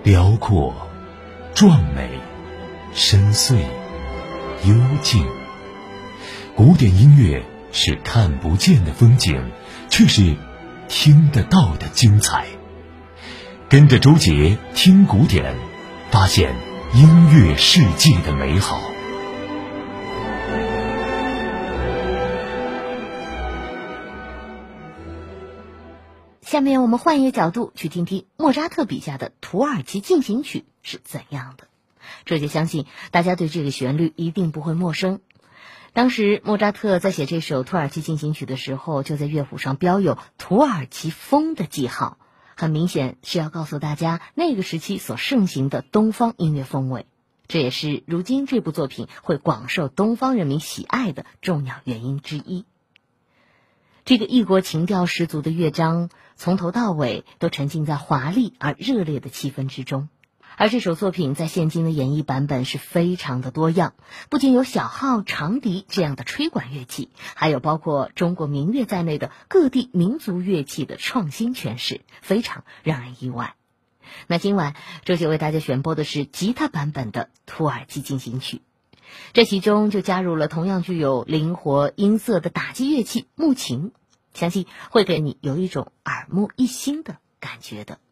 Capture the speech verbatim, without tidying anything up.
辽阔、壮美、深邃、幽静。古典音乐是看不见的风景，却是听得到的精彩。跟着周杰听古典，发现音乐世界的美好。 下面我们换一个角度去听听莫扎特笔下的土耳其进行曲是怎样的。这就相信大家对这个旋律一定不会陌生。当时莫扎特在写这首土耳其进行曲的时候，就在乐谱上标有土耳其风的记号，很明显是要告诉大家那个时期所盛行的东方音乐风味。这也是如今这部作品会广受东方人民喜爱的重要原因之一。这个异国情调十足的乐章，从头到尾都沉浸在华丽而热烈的气氛之中。而这首作品在现今的演绎版本是非常的多样，不仅有小号、长笛这样的吹管乐器，还有包括中国民乐在内的各地民族乐器的创新诠释，非常让人意外。那今晚周姐为大家选播的是吉他版本的土耳其进行曲，这其中就加入了同样具有灵活音色的打击乐器木琴，相信会给你有一种耳目一新的感觉的。